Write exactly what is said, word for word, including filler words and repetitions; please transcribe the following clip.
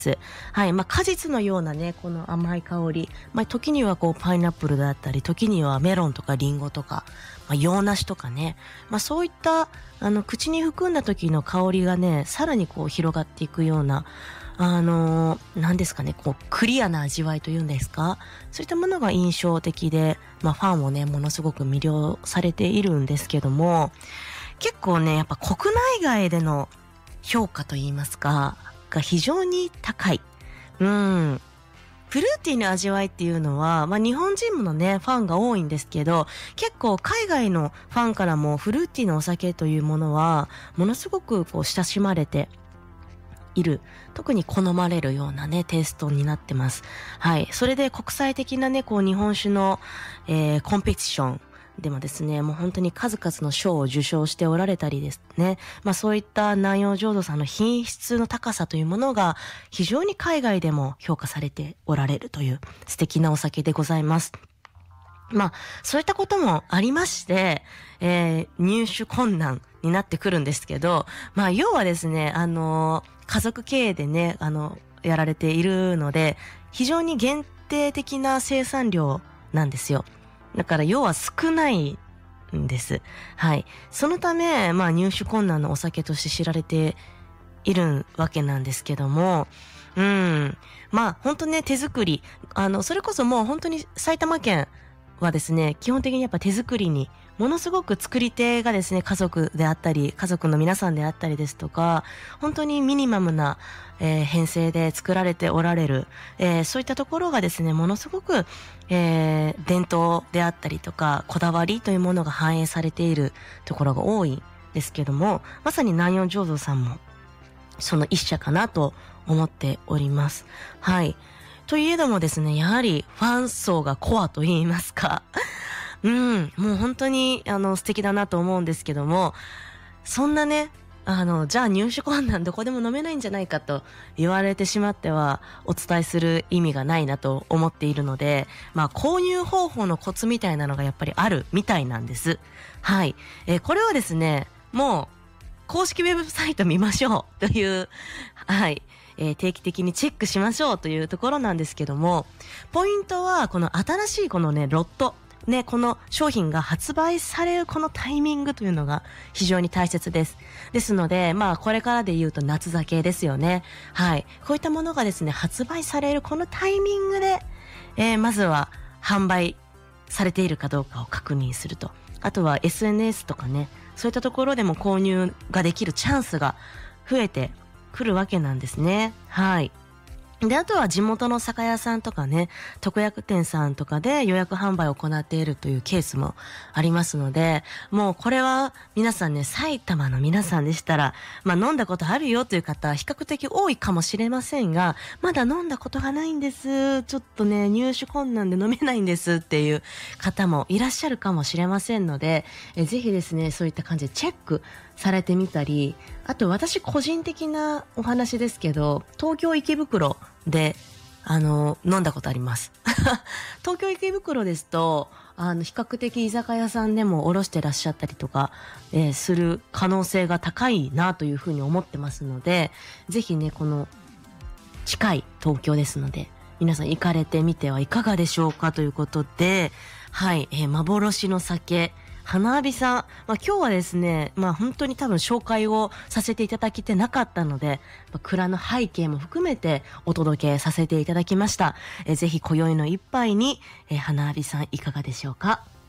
はい。まあ、果実のようなね、この甘い香り。まあ、時にはこう、パイナップルだったり、時にはメロンとかリンゴとか、まあ、洋梨とかね。まあ、そういった、あの、口に含んだ時の香りがね、さらにこう、広がっていくような、あのー、何ですかね、こう、クリアな味わいというんですか。そういったものが印象的で、まあ、ファンをね、ものすごく魅了されているんですけども、結構ね、やっぱ国内外での評価といいますか、が非常に高い。うん。フルーティーな味わいっていうのは、まあ日本人のね、ファンが多いんですけど、結構海外のファンからもフルーティーなお酒というものは、ものすごくこう親しまれている。特に好まれるようなね、テイストになってます。はい。それで国際的なね、こう日本酒の、えー、コンペティション、でもですね、もう本当に数々の賞を受賞しておられたりですね。まあそういった南洋醸造さんの品質の高さというものが非常に海外でも評価されておられるという素敵なお酒でございます。まあそういったこともありまして、えー、入手困難になってくるんですけど、まあ要はですね、あのー、家族経営でね、あの、やられているので、非常に限定的な生産量なんですよ。だから要は少ないんです。はい。そのため、まあ入手困難のお酒として知られているわけなんですけども、うん。まあ本当ね、手作り。あの、それこそもう本当に埼玉県はですね、基本的にやっぱ手作りに、ものすごく作り手がですね、家族であったり、家族の皆さんであったりですとか、本当にミニマムな、えー編成で作られておられる、えーそういったところがですね、ものすごく、えー伝統であったりとか、こだわりというものが反映されているところが多いんですけども、まさに南洋醸造さんも、その一社かなと思っております。はい。といえどもですね、やはりファン層がコアと言いますか。うん、もう本当に、あの、素敵だなと思うんですけども、そんなね、あの、じゃあ入手困難どこでも飲めないんじゃないかと言われてしまってはお伝えする意味がないなと思っているので、まあ購入方法のコツみたいなのがやっぱりあるみたいなんです。はい。えーこれはですね、もう公式ウェブサイト見ましょうという、はい。えー定期的にチェックしましょうというところなんですけども、ポイントはこの新しいこのね、ロット。ね、この商品が発売されるこのタイミングというのが非常に大切です。ですので、まあこれからで言うと夏酒ですよね。はい。こういったものがですね、発売されるこのタイミングで、えーまずは販売されているかどうかを確認すると。あとは エスエヌエス とかね、そういったところでも購入ができるチャンスが増えてくるわけなんですね。はい。で、あとは地元の酒屋さんとかね、特約店さんとかで予約販売を行っているというケースもありますので、もうこれは皆さんね、埼玉の皆さんでしたら、まあ飲んだことあるよという方、比較的多いかもしれませんが、まだ飲んだことがないんです。ちょっとね、入手困難で飲めないんですっていう方もいらっしゃるかもしれませんので、えぜひですね、そういった感じでチェックされてみたり、あと私個人的なお話ですけど、東京池袋で、あの、飲んだことあります。東京池袋ですと、あの、比較的居酒屋さんでもおろしてらっしゃったりとか、えーする可能性が高いなというふうに思ってますので、ぜひね、この近い東京ですので、皆さん行かれてみてはいかがでしょうかということで、はい、えー幻の酒、花火さん。まあ、今日はですね、まあ本当に多分紹介をさせていただけてなかったので、まあ蔵の背景も含めてお届けさせていただきました。えーぜひ今宵の一杯に、えー花火さんいかがでしょうか。